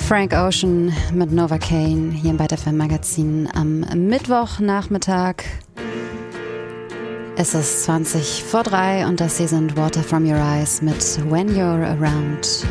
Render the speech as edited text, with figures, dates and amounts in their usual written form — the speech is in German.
Frank Ocean mit Novocaine hier im ByteFM Magazin am Mittwochnachmittag. Es ist 3:20 und das hier sind Water From Your Eyes mit When You're Around.